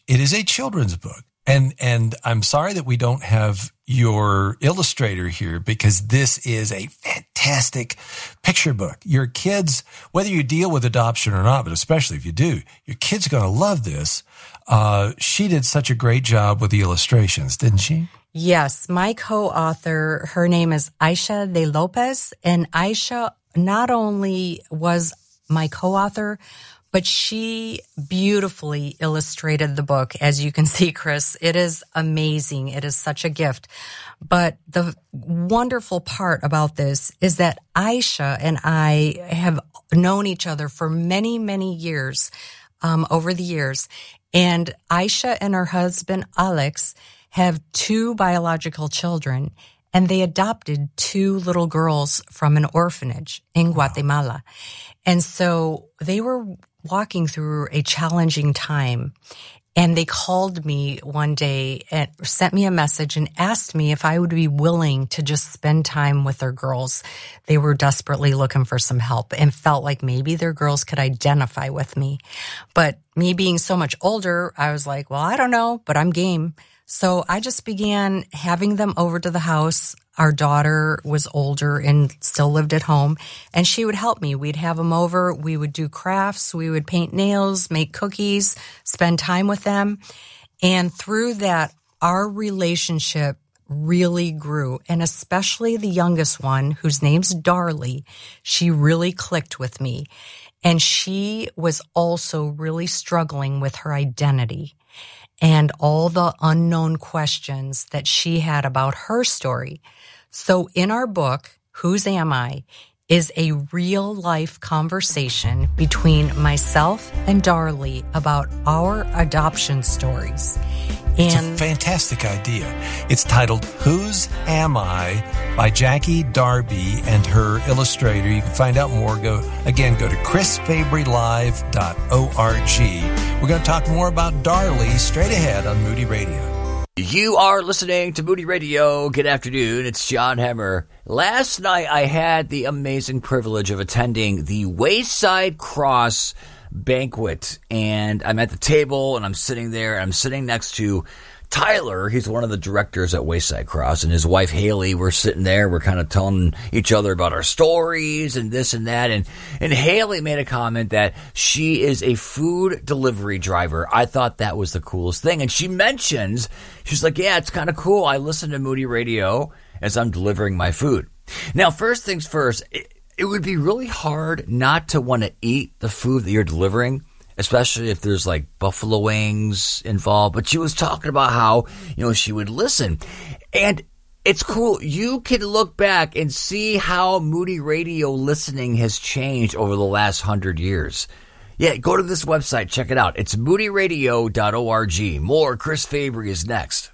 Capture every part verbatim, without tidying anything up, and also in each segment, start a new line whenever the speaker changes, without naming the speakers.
It is a children's book. And and I'm sorry that we don't have your illustrator here, because this is a fantastic picture book. Your kids, whether you deal with adoption or not, but especially if you do, your kids are going to love this. Uh, she did such a great job with the illustrations, didn't she?
Yes. My co-author, her name is Aisha de Lopez, and Aisha not only was my co-author, but she beautifully illustrated the book. As you can see, Chris, it is amazing. It is such a gift. But the wonderful part about this is that Aisha and I have known each other for many, many years, um, over the years. And Aisha and her husband, Alex, have two biological children, and they adopted two little girls from an orphanage in Guatemala. And so they were walking through a challenging time, and they called me one day and sent me a message and asked me if I would be willing to just spend time with their girls. They were desperately looking for some help and felt like maybe their girls could identify with me. But me being so much older, I was like, well, I don't know, but I'm game. So I just began having them over to the house. Our daughter was older and still lived at home, and she would help me. We'd have them over. We would do crafts. We would paint nails, make cookies, spend time with them. And through that, our relationship really grew, and especially the youngest one, whose name's Darlie, she really clicked with me. And she was also really struggling with her identity and all the unknown questions that she had about her story. So in our book, Whose Am I?, is a real-life conversation between myself and Darlie about our adoption stories.
It's
And
a fantastic idea. It's titled Whose Am I? By Jackie Darby and her illustrator. You can find out more. Go again, go to chris fabry live dot org. We're going to talk more about Darlie straight ahead on Moody Radio.
You are listening to Moody Radio. Good afternoon. It's John Hemmer. Last night I had the amazing privilege of attending the Wayside Cross banquet, and I'm at the table and I'm sitting there and I'm sitting next to Tyler. He's one of the directors at Wayside Cross, and his wife Haley. We're sitting there, we're kind of telling each other about our stories and this and that, and and Haley made a comment that she is a food delivery driver. I thought that was the coolest thing, and she mentions, she's like, yeah, it's kind of cool. I listen to Moody Radio as I'm delivering my food. Now, first things first, it, it would be really hard not to want to eat the food that you're delivering, especially if there's like buffalo wings involved. But she was talking about how, you know, she would listen. And it's cool. You can look back and see how Moody Radio listening has changed over the last hundred years. Yeah, go to this website. Check it out. It's moody radio dot org. More Chris Fabry is next.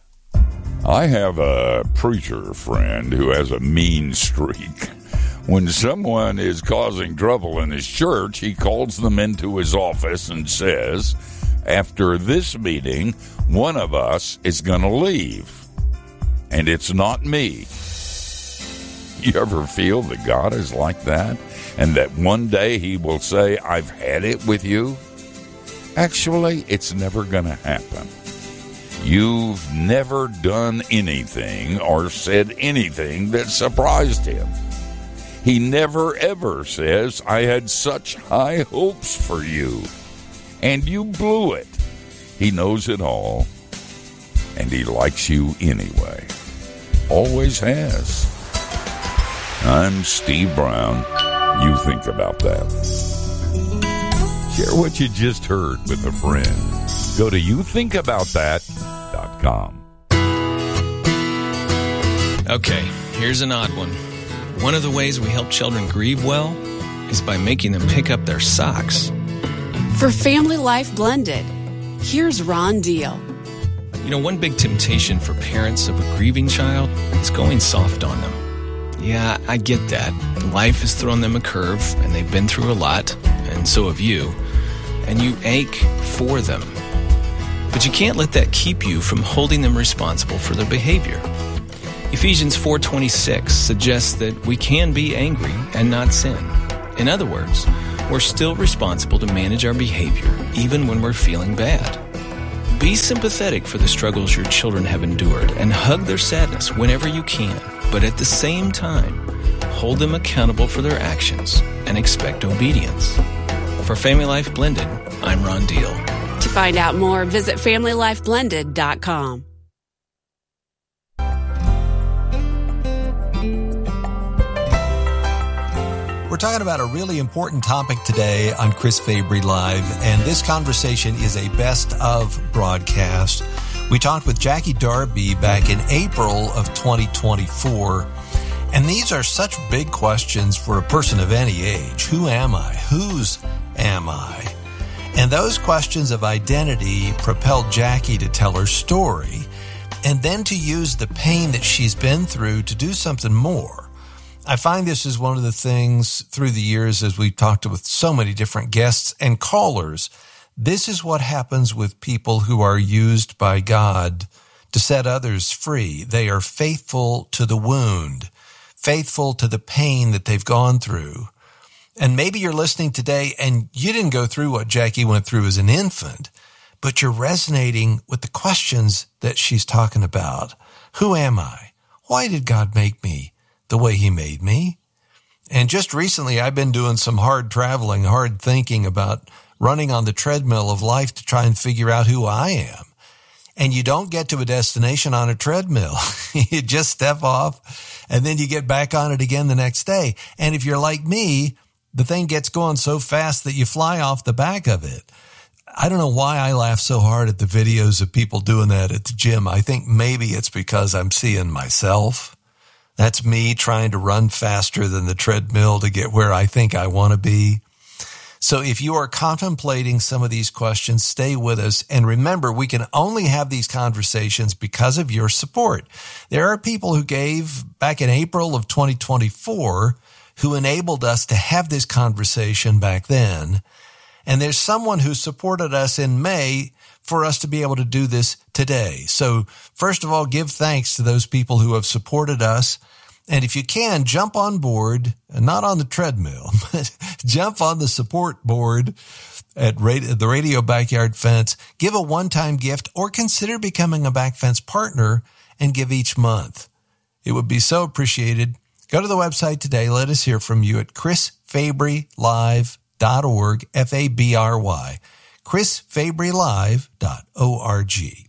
I have a preacher friend who has a mean streak. When someone is causing trouble in his church, he calls them into his office and says, after this meeting, one of us is going to leave. And it's not me. You ever feel that God is like that? And that one day he will say, I've had it with you? Actually, it's never going to happen. You've never done anything or said anything that surprised him. He never, ever says, I had such high hopes for you. And you blew it. He knows it all. And he likes you anyway. Always has. I'm Steve Brown. You think about that. Share what you just heard with a friend. Go to you think about that dot com.
Okay, here's an odd one. One of the ways we help children grieve well is by making them pick up their socks.
For Family Life Blended, here's Ron Deal.
You know, one big temptation for parents of a grieving child is going soft on them. Yeah, I get that. Life has thrown them a curve, and they've been through a lot, and so have you. And you ache for them. But you can't let that keep you from holding them responsible for their behavior. Ephesians four twenty-six suggests that we can be angry and not sin. In other words, we're still responsible to manage our behavior even when we're feeling bad. Be sympathetic for the struggles your children have endured and hug their sadness whenever you can. But at the same time, hold them accountable for their actions and expect obedience. For Family Life Blended, I'm Ron Deal.
To find out more, visit family life blended dot com.
We're talking about a really important topic today on Chris Fabry Live, and this conversation is a best of broadcast. We talked with Jackie Darby back in April of twenty twenty-four, and these are such big questions for a person of any age. Who am I? Whose am I? And those questions of identity propelled Jackie to tell her story, and then to use the pain that she's been through to do something more. I find this is one of the things through the years as we've talked with so many different guests and callers. This is what happens with people who are used by God to set others free. They are faithful to the wound, faithful to the pain that they've gone through. And maybe you're listening today and you didn't go through what Jackie went through as an infant, but you're resonating with the questions that she's talking about. Who am I? Why did God make me the way he made me? And just recently, I've been doing some hard traveling, hard thinking about running on the treadmill of life to try and figure out who I am. And you don't get to a destination on a treadmill. You just step off and then you get back on it again the next day. And if you're like me, the thing gets going so fast that you fly off the back of it. I don't know why I laugh so hard at the videos of people doing that at the gym. I think maybe it's because I'm seeing myself. That's me trying to run faster than the treadmill to get where I think I want to be. So if you are contemplating some of these questions, stay with us. And remember, we can only have these conversations because of your support. There are people who gave back in April of twenty twenty-four who enabled us to have this conversation back then. And there's someone who supported us in May for us to be able to do this today. So first of all, give thanks to those people who have supported us. And if you can, jump on board, not on the treadmill, but jump on the support board at the Radio Backyard Fence. Give a one-time gift or consider becoming a Back Fence partner and give each month. It would be so appreciated. Go to the website today. Let us hear from you at chris fabry live dot org, F A B R Y. chris fabry live dot org.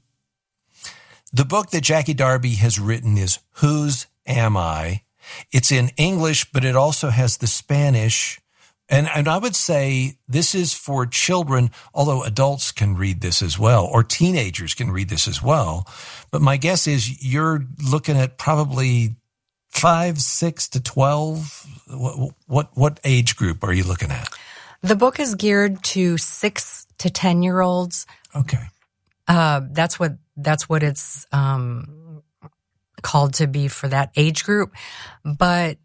The book that Jackie Darby has written is Whose Am I? It's in English, but it also has the Spanish. And, and I would say this is for children, although adults can read this as well, or teenagers can read this as well. But my guess is you're looking at probably five, six to twelve. What, what, what age group are you looking at?
The book is geared to six to ten year olds.
Okay.
Uh, that's what, that's what it's, um, called to be for that age group. But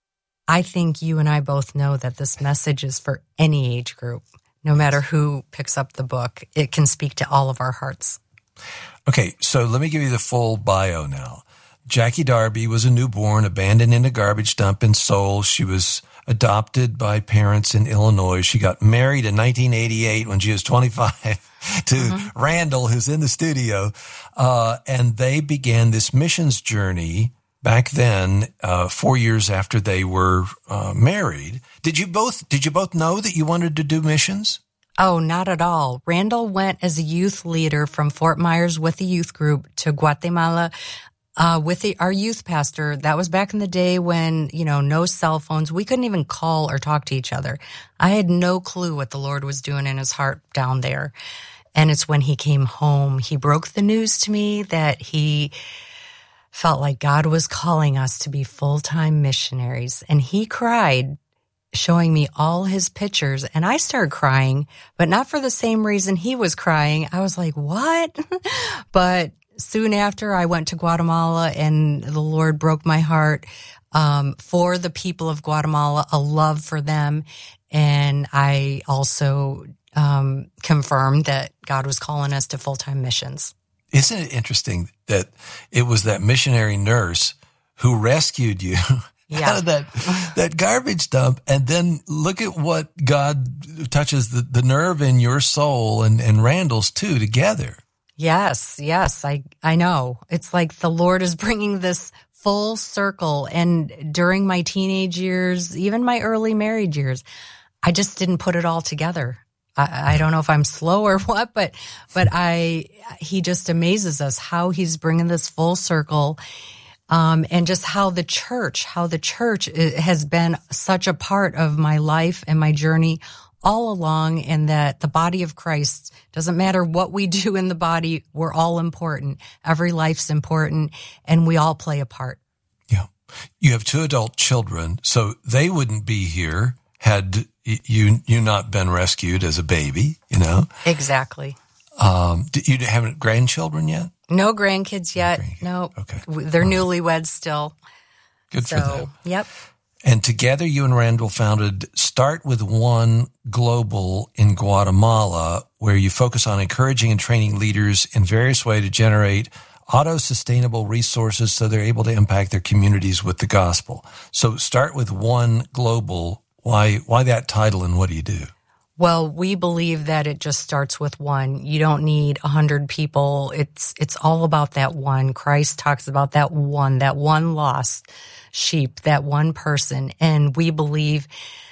I think you and I both know that this message is for any age group. No matter who picks up the book, it can speak to all of our hearts.
Okay. So let me give you the full bio now. Jackie Darby was a newborn abandoned in a garbage dump in Seoul. She was adopted by parents in Illinois. She got married in nineteen eighty-eight when she was twenty-five to mm-hmm. Randall, who's in the studio. Uh, and they began this missions journey back then, uh, four years after they were uh, married. Did you both, did you both know that you wanted to do missions?
Oh, not at all. Randall went as a youth leader from Fort Myers with a youth group to Guatemala Uh, with the, our youth pastor. That was back in the day when, you know, no cell phones. We couldn't even call or talk to each other. I had no clue what the Lord was doing in his heart down there. And it's when he came home, he broke the news to me that he felt like God was calling us to be full-time missionaries. And he cried, showing me all his pictures. And I started crying, but not for the same reason he was crying. I was like, what? But soon after, I went to Guatemala, and the Lord broke my heart um, for the people of Guatemala, a love for them. And I also um, confirmed that God was calling us to full-time missions.
Isn't it interesting that it was that missionary nurse who rescued you yeah. out of that, that garbage dump? And then look at what God touches the, the nerve in your soul and, and Randall's too together.
Yes, yes, I, I know. It's like the Lord is bringing this full circle. And during my teenage years, even my early married years, I just didn't put it all together. I, I don't know if I'm slow or what, but, but I, he just amazes us how he's bringing this full circle. Um, and just how the church, how the church has been such a part of my life and my journey all along, and that the body of Christ, doesn't matter what we do in the body, we're all important. Every life's important, and we all play a part.
Yeah. You have two adult children, so they wouldn't be here had you you not been rescued as a baby, you know?
Exactly.
Um, you haven't grandchildren yet?
No grandkids yet. No.
Nope. Okay.
They're newlyweds still.
Good
so,
for them.
Yep.
And together, you and Randall founded Start With One Global in Guatemala, where you focus on encouraging and training leaders in various ways to generate auto-sustainable resources so they're able to impact their communities with the gospel. So Start With One Global, why why that title and what do you do?
Well, we believe that it just starts with one. You don't need a hundred people. It's it's all about that one. Christ talks about that one, that one lost sheep, that one person. And we believe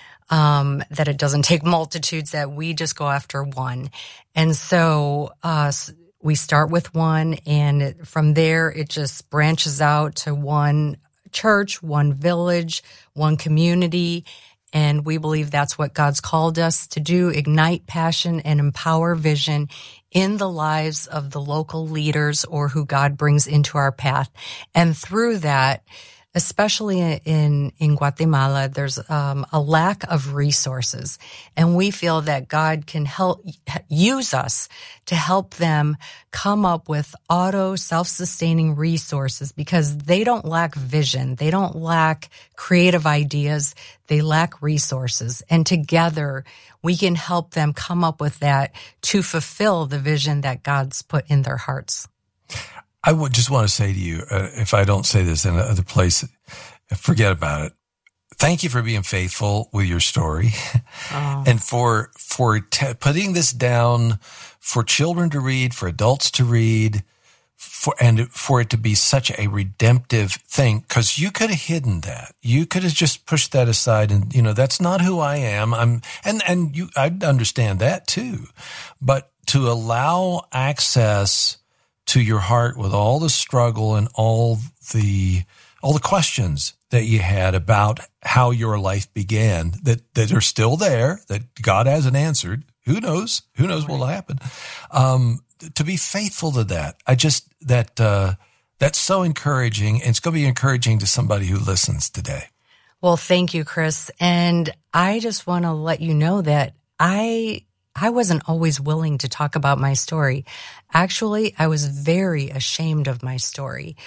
um, that it doesn't take multitudes, that we just go after one. And so uh, we start with one, and from there it just branches out to one church, one village, one community. And we believe that's what God's called us to do, ignite passion and empower vision in the lives of the local leaders or who God brings into our path. And through that, especially in, in Guatemala, there's um, a lack of resources. And we feel that God can help use us to help them come up with auto self-sustaining resources, because they don't lack vision. They don't lack creative ideas. They lack resources. And together we can help them come up with that to fulfill the vision that God's put in their hearts.
I would just want to say to you, uh, if I don't say this in another place, forget about it. Thank you for being faithful with your story, oh. and for for t- putting this down for children to read, for adults to read, for and for it to be such a redemptive thing. Because you could have hidden that, you could have just pushed that aside, and you know that's not who I am. I'm, and and you, I understand that too, but to allow access to your heart with all the struggle and all the all the questions that you had about how your life began, that that are still there, that God hasn't answered. Who knows? Who knows what will happen? Um, to be faithful to that, I just that uh, that's so encouraging, and it's going to be encouraging to somebody who listens today.
Well, thank you, Chris, and I just want to let you know that I. I wasn't always willing to talk about my story. Actually, I was very ashamed of my story.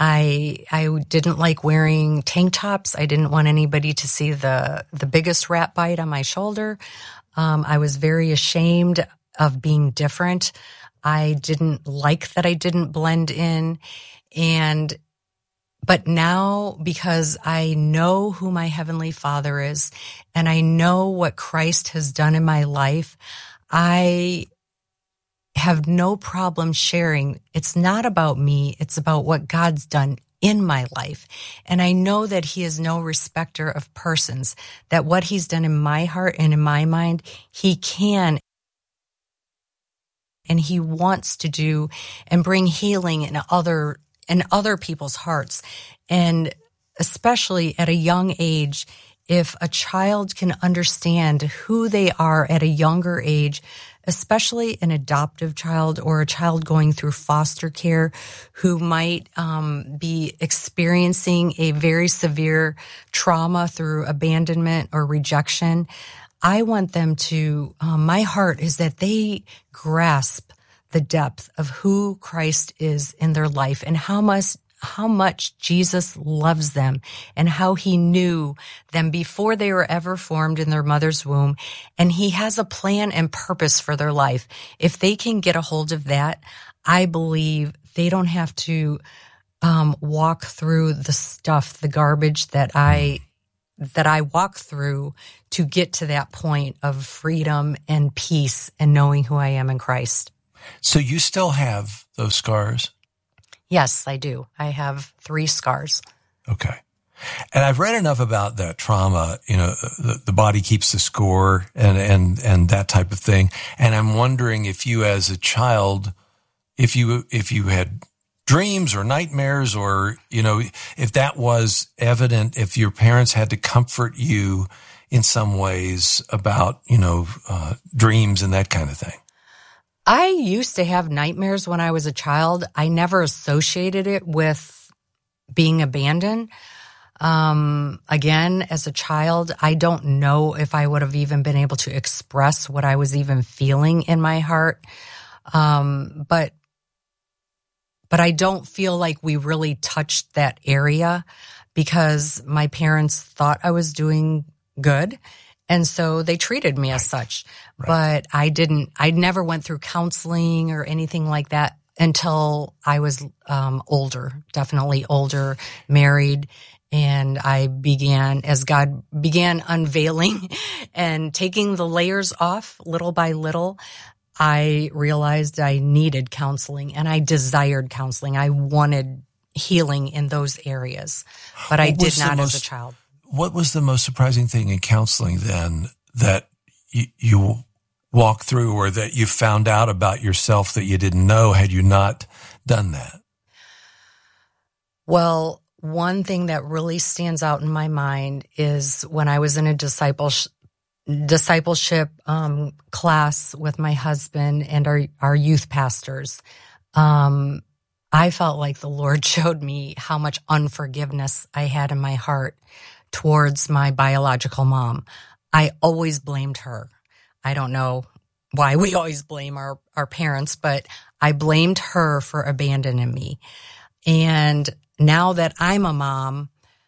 I I didn't like wearing tank tops. I didn't want anybody to see the the biggest rat bite on my shoulder. Um, I was very ashamed of being different. I didn't like that I didn't blend in. And But now, because I know who my Heavenly Father is, and I know what Christ has done in my life, I have no problem sharing. It's not about me. It's about what God's done in my life. And I know that He is no respecter of persons, that what He's done in my heart and in my mind, He can and He wants to do and bring healing in other in other people's hearts. And especially at a young age, if a child can understand who they are at a younger age, especially an adoptive child or a child going through foster care who might um, be experiencing a very severe trauma through abandonment or rejection, I want them to, um, my heart is that they grasp the depth of who Christ is in their life and how much how much Jesus loves them and how He knew them before they were ever formed in their mother's womb. And He has a plan and purpose for their life. If they can get a hold of that, I believe they don't have to um, walk through the stuff, the garbage that I that I walk through to get to that point of freedom and peace and knowing who I am in Christ.
So you still have those scars?
Yes, I do. I have three scars.
Okay. And I've read enough about that trauma, you know, the, the body keeps the score and, and, and that type of thing. And I'm wondering if you as a child, if you, if you had dreams or nightmares or, you know, if that was evident, if your parents had to comfort you in some ways about, you know, uh, dreams and that kind of thing.
I used to have nightmares when I was a child. I never associated it with being abandoned. Um, again, as a child, I don't know if I would have even been able to express what I was even feeling in my heart. Um, but, but I don't feel like we really touched that area because my parents thought I was doing good. And so they treated me as such, right. But I didn't, I never went through counseling or anything like that until I was, um, older, definitely older, married. And I began, as God began unveiling and taking the layers off little by little, I realized I needed counseling and I desired counseling. I wanted healing in those areas, but I did not as a child.
What was the most surprising thing in counseling then that you, you walked through or that you found out about yourself that you didn't know had you not done that?
Well, one thing that really stands out in my mind is when I was in a discipleship, discipleship um, class with my husband and our, our youth pastors. Um, I felt like the Lord showed me how much unforgiveness I had in my heart towards my biological mom. I always blamed her. I don't know why we always blame our, our parents, but I blamed her for abandoning me. And now that I'm a mom,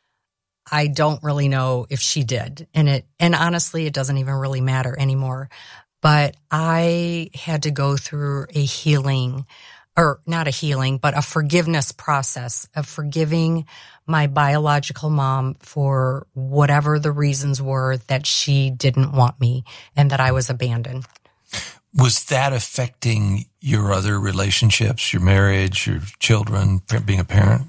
I don't really know if she did. And it, and honestly, it doesn't even really matter anymore. But I had to go through a healing, or not a healing, but a forgiveness process of forgiving my biological mom for whatever the reasons were that she didn't want me and that I was abandoned.
Was that affecting your other relationships, your marriage, your children, being a parent?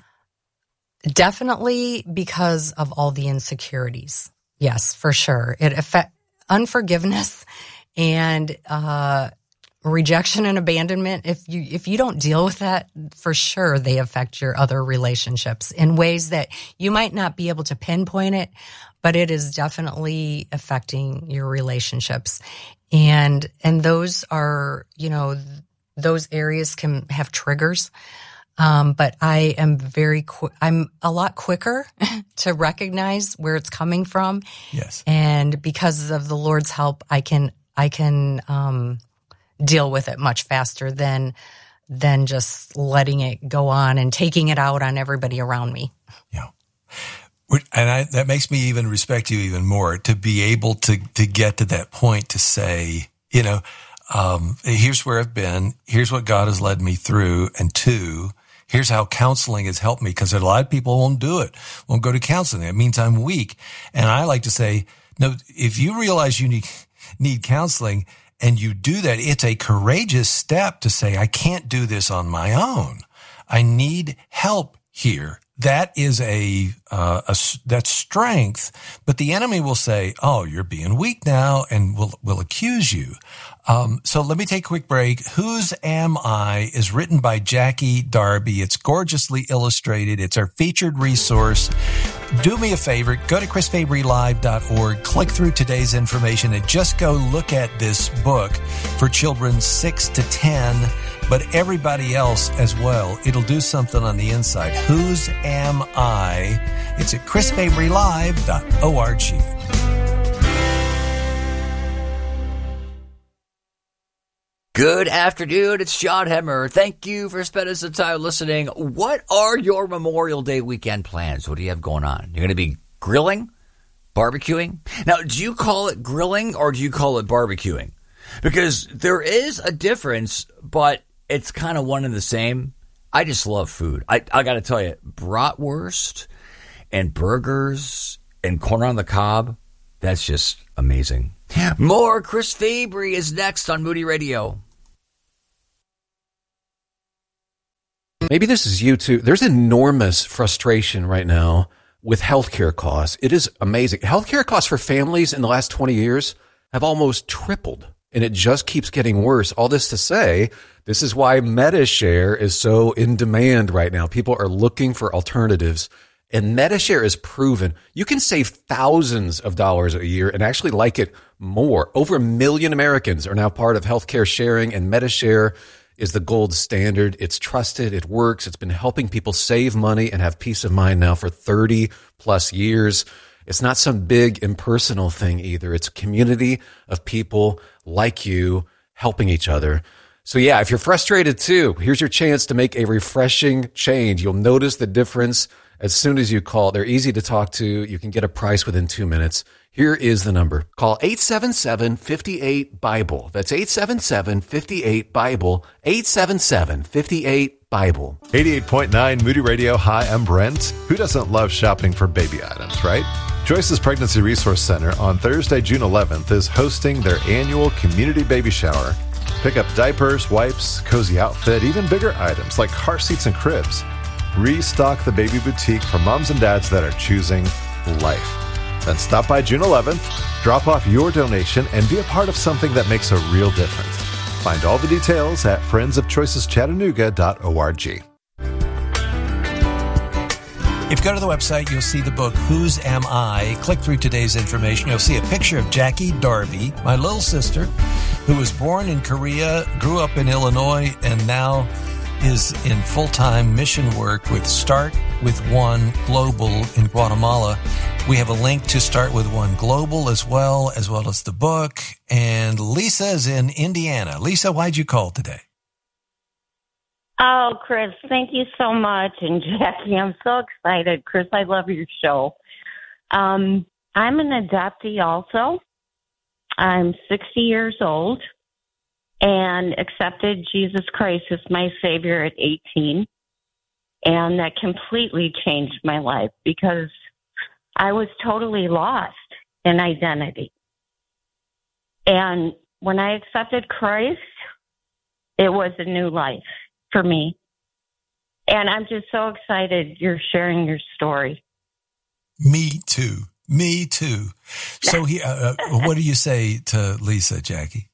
Definitely because of all the insecurities. Yes, for sure. It affect unforgiveness and uh rejection and abandonment. If you if you don't deal with that, for sure they affect your other relationships in ways that you might not be able to pinpoint it, but it is definitely affecting your relationships. And and those are, you know, those areas can have triggers. Um, but I am very, qu- I'm a lot quicker to recognize where it's coming from.
Yes.
And because of the Lord's help, I can, I can, um, deal with it much faster than, than just letting it go on and taking it out on everybody around me.
Yeah. And I, that makes me even respect you even more to be able to, to get to that point to say, you know, um, here's where I've been. Here's what God has led me through. And two, here's how counseling has helped me, because a lot of people won't do it, won't go to counseling. It means I'm weak. And I like to say, no, if you realize you need, need counseling and you do that, it's a courageous step to say, I can't do this on my own. I need help here. That is a, uh, a, that's strength, but the enemy will say, oh, you're being weak now, and will, will accuse you. Um, so let me take a quick break. Whose Am I is written by Jackie Darby. It's gorgeously illustrated. It's our featured resource. Do me a favor, go to chris fabry live dot org, click through today's information, and just go look at this book for children six to ten, but everybody else as well. It'll do something on the inside. Whose Am I? It's at chris fabry live dot org.
Good afternoon, it's John Hemmer. Thank you for spending some time listening. What are your Memorial Day weekend plans? What do you have going on? You're going to be grilling? Barbecuing? Now, do you call it grilling or do you call it barbecuing? Because there is a difference, but it's kind of one and the same. I just love food. I, I got to tell you, bratwurst and burgers and corn on the cob, that's just amazing. More Chris Fabry is next on Moody Radio.
Maybe this is you too. There's enormous frustration right now with healthcare costs. It is amazing. Healthcare costs for families in the last twenty years have almost tripled, and it just keeps getting worse. All this to say, this is why MediShare is so in demand right now. People are looking for alternatives, and MediShare is proven. You can save thousands of dollars a year and actually like it more. Over a million Americans are now part of healthcare sharing, and MediShare is the gold standard. It's trusted. It works. It's been helping people save money and have peace of mind now for thirty plus years. It's not some big impersonal thing either. It's a community of people like you helping each other. So yeah, if you're frustrated too, here's your chance to make a refreshing change. You'll notice the difference as soon as you call. They're easy to talk to. You can get a price within two minutes. Here is the number. Call eight seven seven, five eight, BIBLE. That's eight seven seven, five eight, BIBLE. eight seven seven, five eight, BIBLE.
eighty-eight point nine Moody Radio. Hi, I'm Brent. Who doesn't love shopping for baby items, right? Joyce's Pregnancy Resource Center on Thursday, June eleventh is hosting their annual community baby shower. Pick up diapers, wipes, cozy outfit, even bigger items like car seats and cribs. Restock the baby boutique for moms and dads that are choosing life. Then stop by June eleventh, drop off your donation, and be a part of something that makes a real difference. Find all the details at friends of choices chattanooga dot org.
If you go to the website, you'll see the book, Whose Am I? Click through today's information. You'll see a picture of Jackie Darby, my little sister, who was born in Korea, grew up in Illinois, and now is in full-time mission work with Start With One Global in Guatemala. We have a link to Start With One Global as well, as well as the book. And Lisa is in Indiana. Lisa, why'd you call today?
Oh, Chris, thank you so much. And Jackie, I'm so excited. Chris, I love your show. Um, I'm an adoptee also. I'm sixty years old and accepted Jesus Christ as my Savior at eighteen. And that completely changed my life because I was totally lost in identity. And when I accepted Christ, it was a new life for me. And I'm just so excited you're sharing your story.
Me too. Me too. So he, uh, what do you say to Lisa, Jackie?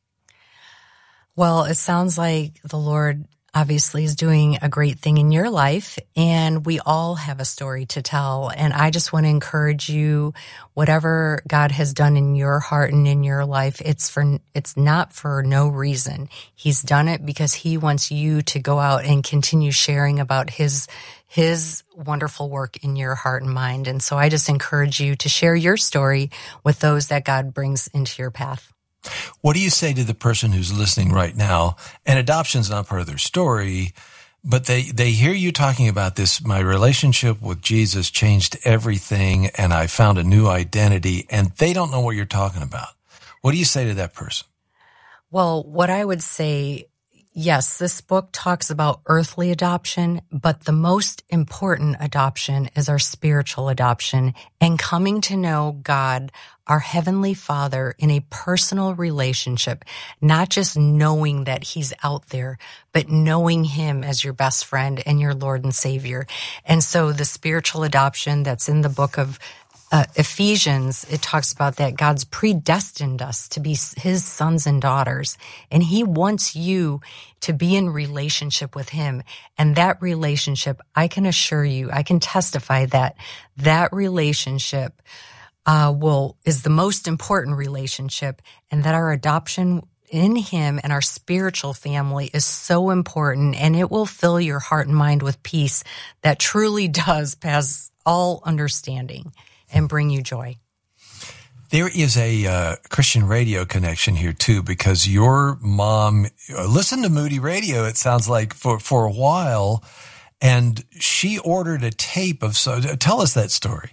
Well, it sounds like the Lord obviously is doing a great thing in your life, and we all have a story to tell. And I just want to encourage you, whatever God has done in your heart and in your life, it's for, it's not for no reason. He's done it because he wants you to go out and continue sharing about his, his wonderful work in your heart and mind. And so I just encourage you to share your story with those that God brings into your path.
What do you say to the person who's listening right now? And adoption's not part of their story, but they, they hear you talking about this. My relationship with Jesus changed everything, and I found a new identity, and they don't know what you're talking about. What do you say to that person?
Well, what I would say, yes, this book talks about earthly adoption, but the most important adoption is our spiritual adoption and coming to know God, our Heavenly Father, in a personal relationship, not just knowing that He's out there, but knowing Him as your best friend and your Lord and Savior. And so the spiritual adoption that's in the book of Uh, Ephesians, it talks about that God's predestined us to be his sons and daughters, and he wants you to be in relationship with him. And that relationship, I can assure you, I can testify that that relationship uh, will is the most important relationship, and that our adoption in him and our spiritual family is so important, and it will fill your heart and mind with peace that truly does pass all understanding and bring you joy.
There is a uh, Christian radio connection here too, because your mom uh, listened to Moody Radio, it sounds like, for, for a while, and she ordered a tape of, so tell us that story.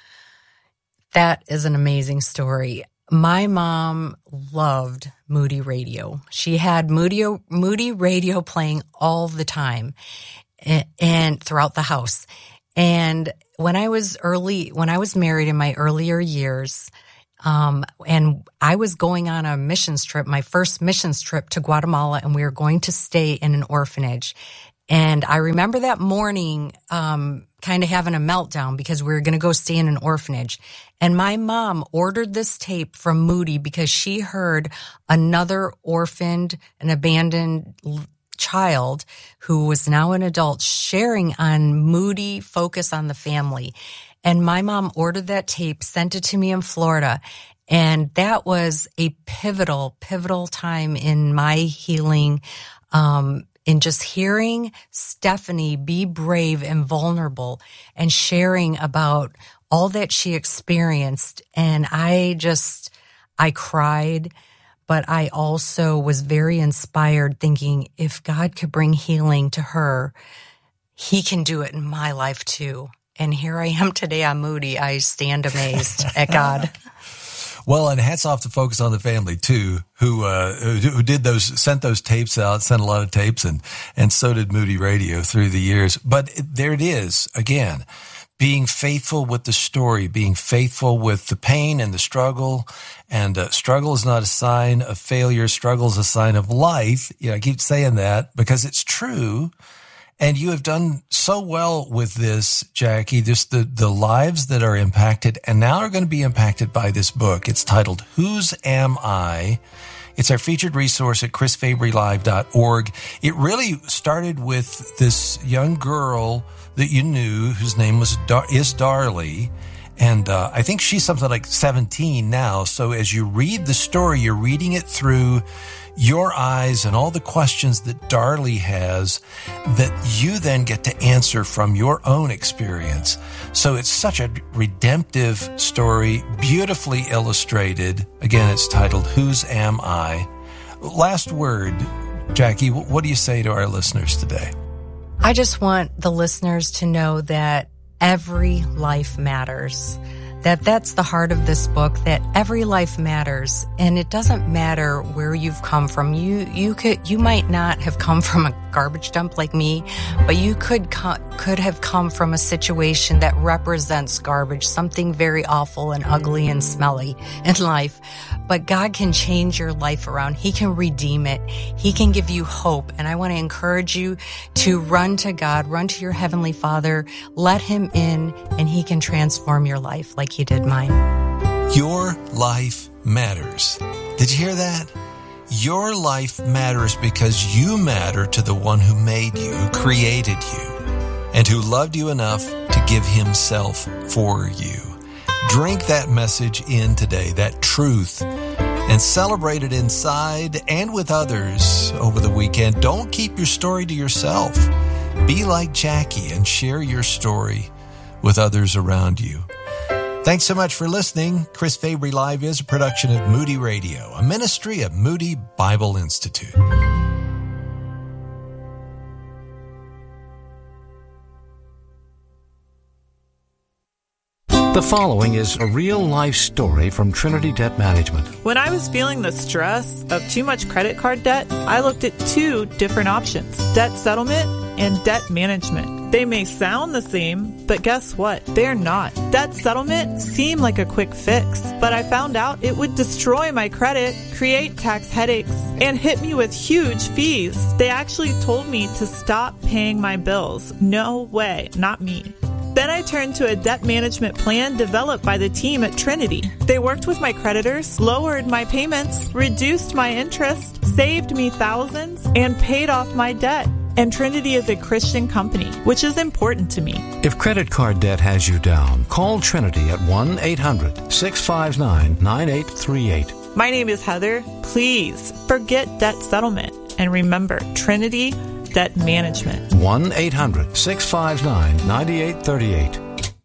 That is an amazing story. My mom loved Moody Radio. She had Moody, Moody Radio playing all the time and, and throughout the house. And when I was early, when I was married in my earlier years, um, and I was going on a missions trip, my first missions trip to Guatemala, and we were going to stay in an orphanage. And I remember that morning um, kind of having a meltdown because we were going to go stay in an orphanage. And my mom ordered this tape from Moody because she heard another orphaned and abandoned child who was now an adult sharing on Moody Focus on the Family. And my mom ordered that tape, sent it to me in Florida. And that was a pivotal, pivotal time in my healing, um, in just hearing Stephanie be brave and vulnerable and sharing about all that she experienced. And I just, I cried, but I also was very inspired thinking if God could bring healing to her, he can do it in my life too. And here I am today on Moody. I stand amazed at God.
Well, and hats off to Focus on the Family too, who uh, who did those, sent those tapes out, sent a lot of tapes, and and so did Moody Radio through the years. But there it is again, being faithful with the story, being faithful with the pain and the struggle. And uh, struggle is not a sign of failure. Struggle is a sign of life. You know, I keep saying that because it's true. And you have done so well with this, Jackie, just the, the lives that are impacted and now are going to be impacted by this book. It's titled, Whose Am I? It's our featured resource at chris fabry live dot org. It really started with this young girl that you knew whose name was Dar- is Darlie. And uh, I think she's something like seventeen now. So as you read the story, you're reading it through your eyes and all the questions that Darlie has that you then get to answer from your own experience. So it's such a redemptive story, beautifully illustrated. Again, it's titled, Whose Am I? Last word, Jackie, what do you say to our listeners today?
I just want the listeners to know that every life matters. That that's the heart of this book, that every life matters. And it doesn't matter where you've come from. You you could you might not have come from a garbage dump like me, but you could co- could have come from a situation that represents garbage, something very awful and ugly and smelly in life. But God can change your life around. He can redeem it. He can give you hope. And I want to encourage you to run to God, run to your Heavenly Father, let Him in, and He can transform your life like He did mine.
Your life matters. Did you hear that? Your life matters because you matter to the one who made you, who created you, and who loved you enough to give Himself for you. Drink that message in today, that truth, and celebrate it inside and with others over the weekend. Don't keep your story to yourself. Be like Jackie and share your story with others around you. Thanks so much for listening. Chris Fabry Live is a production of Moody Radio, a ministry of Moody Bible Institute.
The following is a real-life story from Trinity Debt Management.
When I was feeling the stress of too much credit card debt, I looked at two different options, debt settlement and debt management. They may sound the same, but guess what? They're not. Debt settlement seemed like a quick fix, but I found out it would destroy my credit, create tax headaches, and hit me with huge fees. They actually told me to stop paying my bills. No way, not me. Then I turned to a debt management plan developed by the team at Trinity. They worked with my creditors, lowered my payments, reduced my interest, saved me thousands, and paid off my debt. And Trinity is a Christian company, which is important to me.
If credit card debt has you down, call Trinity at one eight hundred six five nine nine eight three eight.
My name is Heather. Please forget debt settlement and remember Trinity Debt Management.
one eight hundred six five nine nine eight three eight.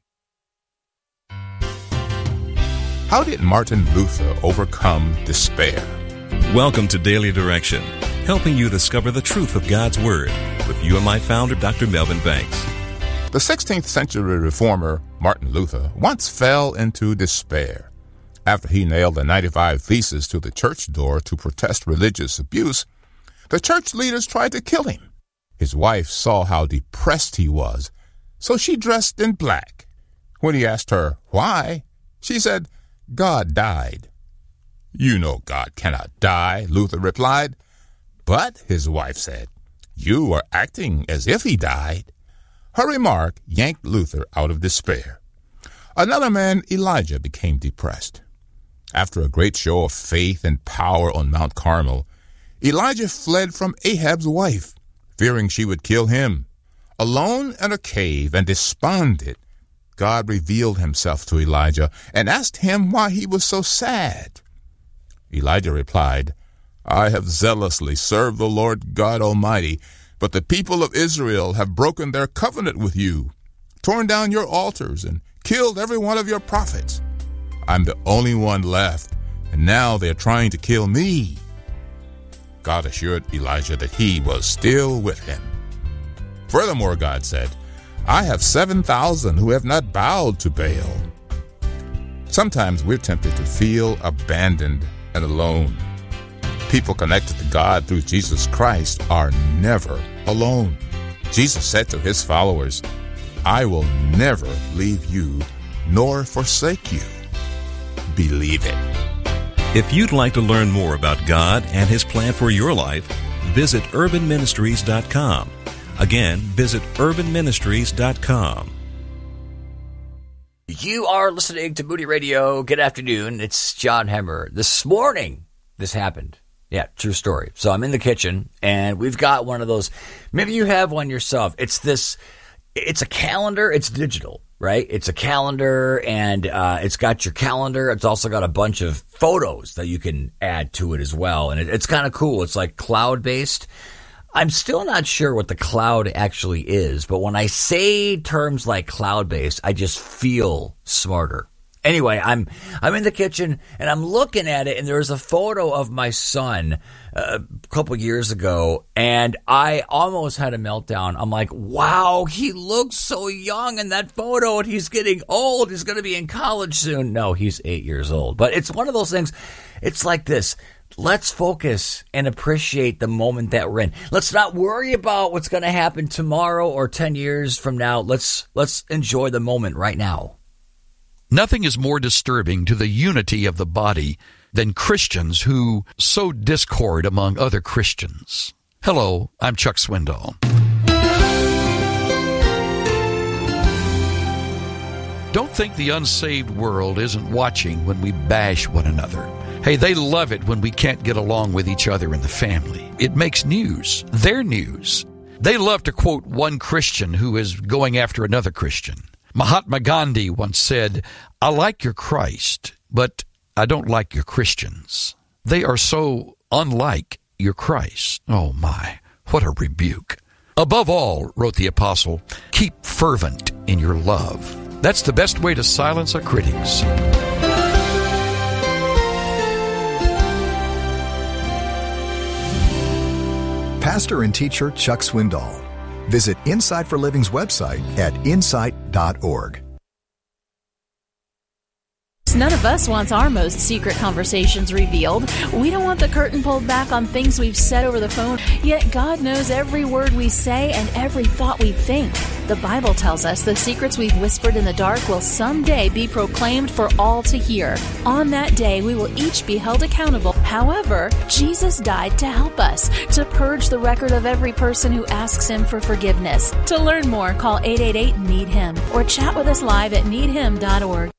How did Martin Luther overcome despair?
Welcome to Daily Direction, helping you discover the truth of God's Word with you and my founder, Doctor Melvin Banks.
The sixteenth century reformer Martin Luther once fell into despair. After he nailed the ninety-five Theses to the church door to protest religious abuse, the church leaders tried to kill him. His wife saw how depressed he was, so she dressed in black. When he asked her why, she said, "God died." "You know God cannot die," Luther replied. "But," his wife said, You are acting as if he died." Her remark yanked Luther out of despair. Another man, Elijah, became depressed. After a great show of faith and power on Mount Carmel, Elijah fled from Ahab's wife, fearing she would kill him. Alone in a cave and despondent, God revealed himself to Elijah and asked him why he was so sad. Elijah replied, "I have zealously served the Lord God Almighty, but the people of Israel have broken their covenant with you, torn down your altars, and killed every one of your prophets. I'm the only one left, and now they're trying to kill me." God assured Elijah that he was still with him. Furthermore, God said, "I have seven thousand who have not bowed to Baal." Sometimes we're tempted to feel abandoned and alone. People connected to God through Jesus Christ are never alone. Jesus said to his followers, "I will never leave you nor forsake you." Believe it.
If you'd like to learn more about God and His plan for your life, visit urban ministries dot com. Again, visit urban ministries dot com.
You are listening to Moody Radio. Good afternoon. It's John Hemmer. This morning, this happened. Yeah, true story. So I'm in the kitchen, and we've got one of those. Maybe you have one yourself. It's this. It's a calendar. It's digital, right? It's a calendar, and uh, it's got your calendar. It's also got a bunch of photos that you can add to it as well, and it, it's kind of cool. It's like cloud-based. I'm still not sure what the cloud actually is, but when I say terms like cloud-based, I just feel smarter. Anyway, I'm I'm in the kitchen, and I'm looking at it, and there's a photo of my son uh, a couple years ago, and I almost had a meltdown. I'm like, wow, he looks so young in that photo, and he's getting old. He's going to be in college soon. No, he's eight years old. But it's one of those things. It's like this. Let's focus and appreciate the moment that we're in. Let's not worry about what's going to happen tomorrow or ten years from now. Let's let's enjoy the moment right now.
Nothing is more disturbing to the unity of the body than Christians who sow discord among other Christians. Hello, I'm Chuck Swindoll. Don't think the unsaved world isn't watching when we bash one another. Hey, they love it when we can't get along with each other in the family. It makes news. Their news. They love to quote one Christian who is going after another Christian. Mahatma Gandhi once said, "I like your Christ, but I don't like your Christians. They are so unlike your Christ." Oh my, what a rebuke. Above all, wrote the apostle, keep fervent in your love. That's the best way to silence our critics.
Pastor and teacher Chuck Swindoll. Visit Insight for Living's website at insight dot org.
None of us wants our most secret conversations revealed. We don't want the curtain pulled back on things we've said over the phone, yet God knows every word we say and every thought we think. The Bible tells us the secrets we've whispered in the dark will someday be proclaimed for all to hear. On that day, we will each be held accountable. However, Jesus died to help us, to purge the record of every person who asks Him for forgiveness. To learn more, call eight eight eight, need him or chat with us live at need him dot org.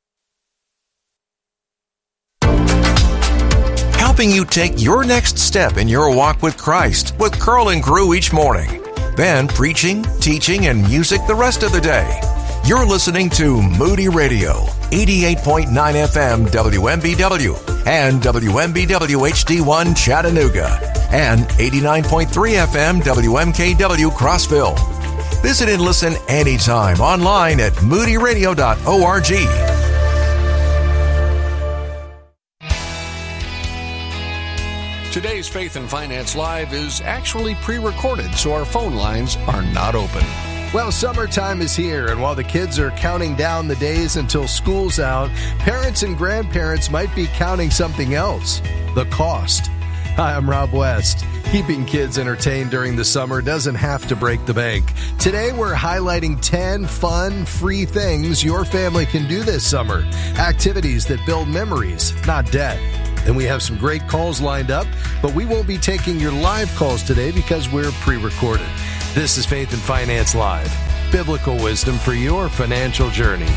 Helping you take your next step in your walk with Christ with Curl and Crew each morning. Then preaching, teaching, and music the rest of the day. You're listening to Moody Radio, eighty-eight point nine F M W M B W and W M B W H D one Chattanooga and eighty-nine point three F M W M K W Crossville. Visit and listen anytime online at moody radio dot org.
Today's Faith and Finance Live is actually pre-recorded, so our phone lines are not open.
Well, summertime is here, and while the kids are counting down the days until school's out, parents and grandparents might be counting something else: the cost. Hi, I'm Rob West. Keeping kids entertained during the summer doesn't have to break the bank. Today, we're highlighting ten fun, free things your family can do this summer. Activities that build memories, not debt. And we have some great calls lined up, but we won't be taking your live calls today because we're pre-recorded. This is Faith and Finance Live, biblical wisdom for your financial journey.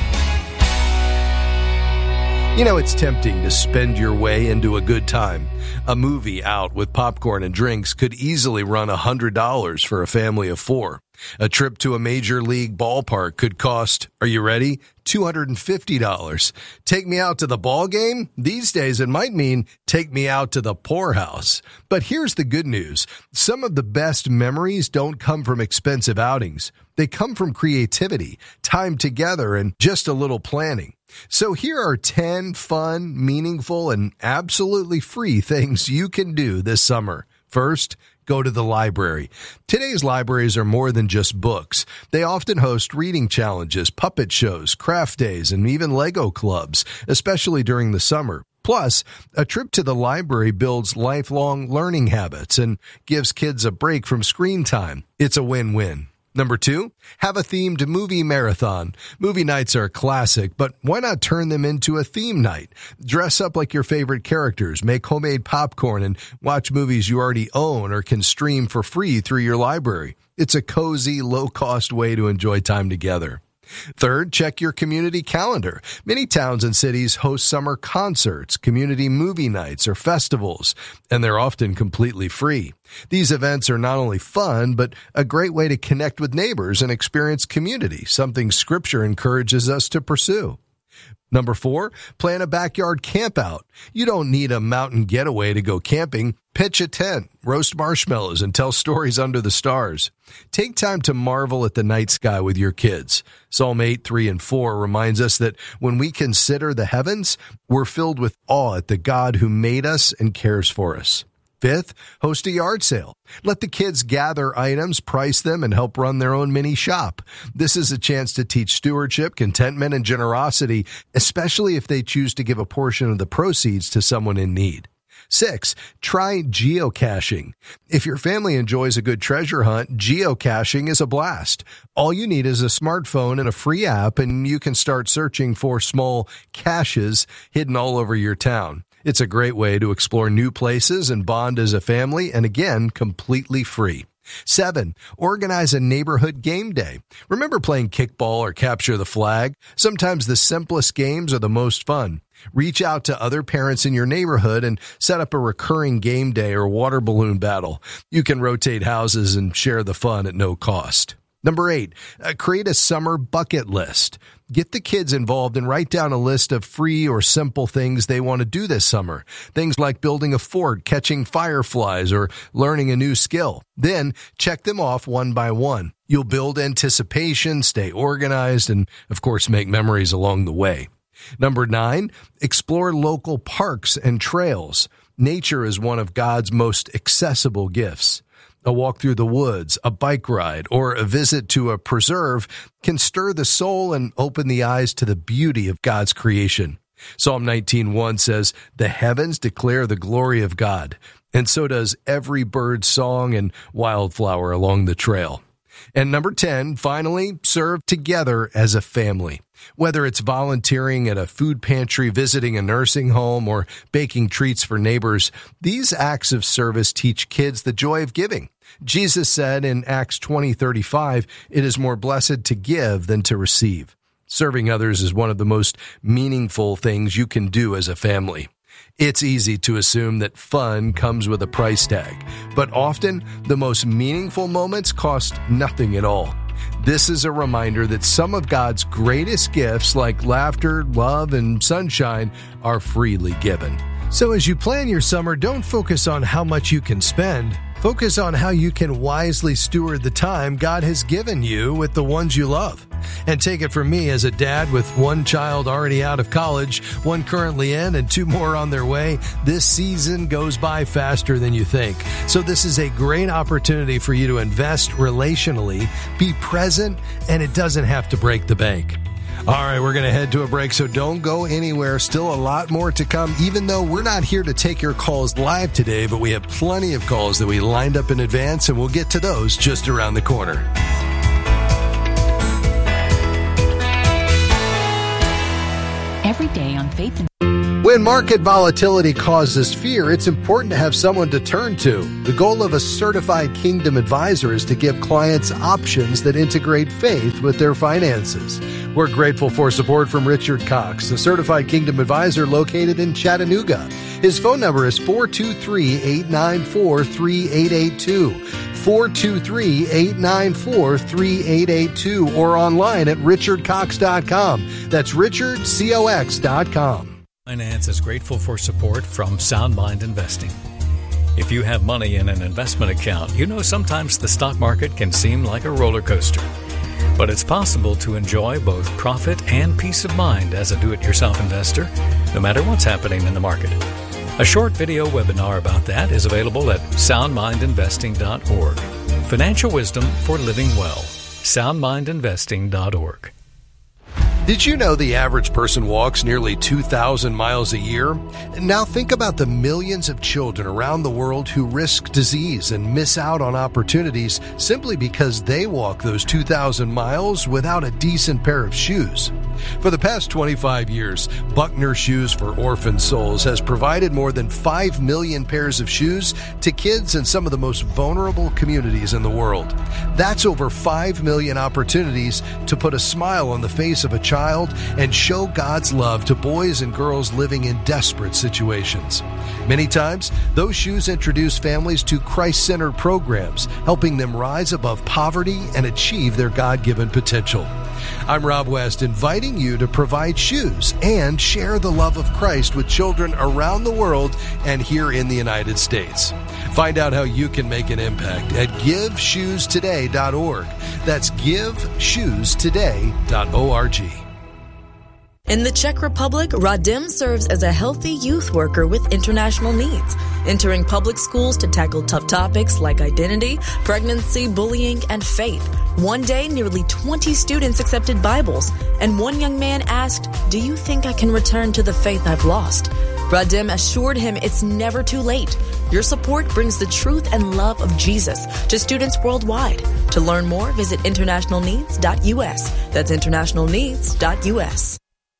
You know, it's tempting to spend your way into a good time. A movie out with popcorn and drinks could easily run one hundred dollars for a family of four. A trip to a major league ballpark could cost, are you ready, two hundred fifty dollars. Take me out to the ball game? These days it might mean take me out to the poorhouse. But here's the good news. Some of the best memories don't come from expensive outings. They come from creativity, time together, and just a little planning. So here are ten fun, meaningful, and absolutely free things you can do this summer. First, go to the library. Today's libraries are more than just books. They often host reading challenges, puppet shows, craft days, and even Lego clubs, especially during the summer. Plus, a trip to the library builds lifelong learning habits and gives kids a break from screen time. It's a win-win. Number two, have a themed movie marathon. Movie nights are a classic, but why not turn them into a theme night? Dress up like your favorite characters, make homemade popcorn, and watch movies you already own or can stream for free through your library. It's a cozy, low-cost way to enjoy time together. Third, check your community calendar. Many towns and cities host summer concerts, community movie nights, or festivals, and they're often completely free. These events are not only fun, but a great way to connect with neighbors and experience community, something Scripture encourages us to pursue. Number four, plan a backyard camp out. You don't need a mountain getaway to go camping. Pitch a tent, roast marshmallows, and tell stories under the stars. Take time to marvel at the night sky with your kids. Psalm eight, three, and four reminds us that when we consider the heavens, we're filled with awe at the God who made us and cares for us. Fifth, host a yard sale. Let the kids gather items, price them, and help run their own mini shop. This is a chance to teach stewardship, contentment, and generosity, especially if they choose to give a portion of the proceeds to someone in need. Six, try geocaching. If your family enjoys a good treasure hunt, geocaching is a blast. All you need is a smartphone and a free app, and you can start searching for small caches hidden all over your town. It's a great way to explore new places and bond as a family, and again, completely free. Seven, organize a neighborhood game day. Remember playing kickball or capture the flag? Sometimes the simplest games are the most fun. Reach out to other parents in your neighborhood and set up a recurring game day or water balloon battle. You can rotate houses and share the fun at no cost. Number eight, uh, create a summer bucket list. Get the kids involved and write down a list of free or simple things they want to do this summer. Things like building a fort, catching fireflies, or learning a new skill. Then check them off one by one. You'll build anticipation, stay organized, and of course make memories along the way. Number nine, explore local parks and trails. Nature is one of God's most accessible gifts. A walk through the woods, a bike ride, or a visit to a preserve can stir the soul and open the eyes to the beauty of God's creation. Psalm nineteen one says, "The heavens declare the glory of God," and so does every bird's song and wildflower along the trail. And number ten, finally, serve together as a family. Whether it's volunteering at a food pantry, visiting a nursing home, or baking treats for neighbors, these acts of service teach kids the joy of giving. Jesus said in Acts twenty thirty-five, "It is more blessed to give than to receive." Serving others is one of the most meaningful things you can do as a family. It's easy to assume that fun comes with a price tag, but often the most meaningful moments cost nothing at all. This is a reminder that some of God's greatest gifts, like laughter, love, and sunshine, are freely given. So as you plan your summer, don't focus on how much you can spend. Focus on how you can wisely steward the time God has given you with the ones you love. And take it from me, as a dad with one child already out of college, one currently in, and two more on their way, this season goes by faster than you think. So this is a great opportunity for you to invest relationally, be present, and it doesn't have to break the bank. All right, we're going to head to a break, so don't go anywhere. Still a lot more to come, even though we're not here to take your calls live today, but we have plenty of calls that we lined up in advance, and we'll get to those just around the corner.
Every day on Faith and
When market volatility causes fear, it's important to have someone to turn to. The goal of a certified Kingdom advisor is to give clients options that integrate faith with their finances. We're grateful for support from Richard Cox, a certified Kingdom advisor located in Chattanooga. His phone number is four two three, eight nine four, three eight eight two. four two three, eight nine four, three eight eight two or online at richard cox dot com. That's richard cox dot com.
Finance is grateful for support from Sound Mind Investing. If you have money in an investment account, you know sometimes the stock market can seem like a roller coaster. But it's possible to enjoy both profit and peace of mind as a do-it-yourself investor, no matter what's happening in the market. A short video webinar about that is available at sound mind investing dot org. Financial wisdom for living well. sound mind investing dot org.
Did you know the average person walks nearly two thousand miles a year? Now think about the millions of children around the world who risk disease and miss out on opportunities simply because they walk those two thousand miles without a decent pair of shoes. For the past twenty-five years, Buckner Shoes for Orphan Souls has provided more than five million pairs of shoes to kids in some of the most vulnerable communities in the world. That's over five million opportunities to put a smile on the face of a child and show God's love to boys and girls living in desperate situations. Many times, those shoes introduce families to Christ-centered programs, helping them rise above poverty and achieve their God-given potential. I'm Rob West, inviting you to provide shoes and share the love of Christ with children around the world and here in the United States. Find out how you can make an impact at give shoes today dot org. That's give shoes today dot org.
In the Czech Republic, Radim serves as a healthy youth worker with international needs, entering public schools to tackle tough topics like identity, pregnancy, bullying, and faith. One day, nearly twenty students accepted Bibles, and one young man asked, "Do you think I can return to the faith I've lost?" Radim assured him it's never too late. Your support brings the truth and love of Jesus to students worldwide. To learn more, visit international needs dot u s. That's international needs dot u s.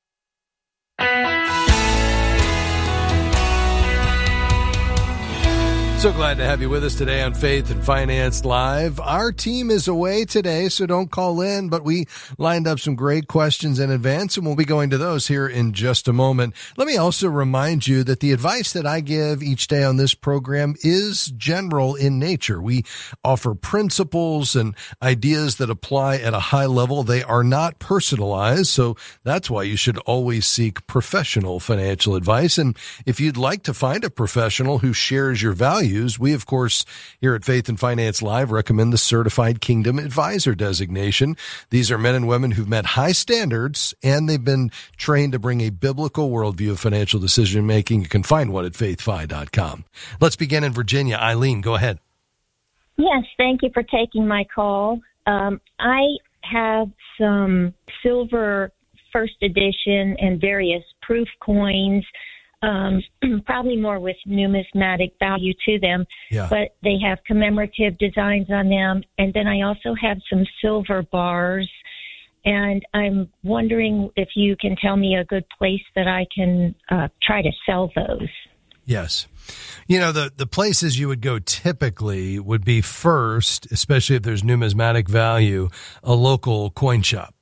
So glad to have you with us today on Faith and Finance Live. Our team is away today, so don't call in, but we lined up some great questions in advance, and we'll be going to those here in just a moment. Let me also remind you that the advice that I give each day on this program is general in nature. We offer principles and ideas that apply at a high level. They are not personalized, so that's why you should always seek professional financial advice. And if you'd like to find a professional who shares your values, we, of course, here at Faith and Finance Live recommend the Certified Kingdom Advisor designation. These are men and women who've met high standards, and they've been trained to bring a biblical worldview of financial decision making. You can find one at faith fi dot com. Let's begin in Virginia. Eileen, go ahead.
Yes, thank you for taking my call. Um, I have some silver first edition and various proof coins. Um, probably more with numismatic value to them, yeah. But they have commemorative designs on them. And then I also have some silver bars, and I'm wondering if you can tell me a good place that I can uh, try to sell those.
Yes. You know, the, the places you would go typically would be first, especially if there's numismatic value, a local coin shop.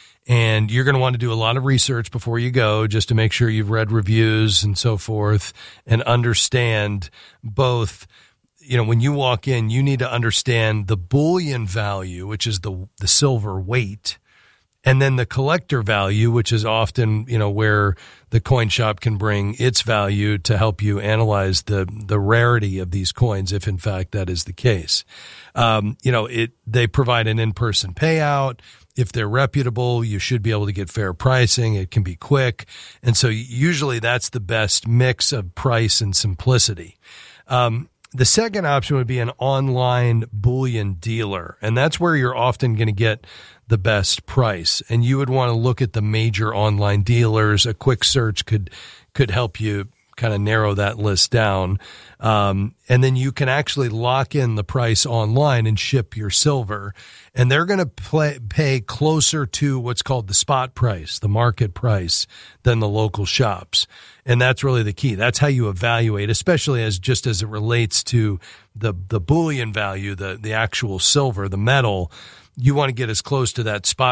And you're going to want to do a lot of research before you go, just to make sure you've read reviews and so forth and understand both. You know, when you walk in, you need to understand the bullion value, which is the the silver weight, and then the collector value, which is often, you know, where the coin shop can bring its value to help you analyze the the rarity of these coins, if in fact that is the case. Um, you know, it they provide an in-person payout. If they're reputable, you should be able to get fair pricing. It can be quick. And so usually that's the best mix of price and simplicity. Um, the second option would be an online bullion dealer. And that's where you're often going to get the best price. And you would want to look at the major online dealers. A quick search could, could help you
kind of narrow that list down. Um, and then you can actually lock in the price online and ship your silver. And they're going to play, pay closer to what's called the spot price, the market price, than the local shops. And that's really the key. That's how you evaluate, especially as just as it relates to the, the bullion value, the, the actual silver, the metal. You want to get as close to that spot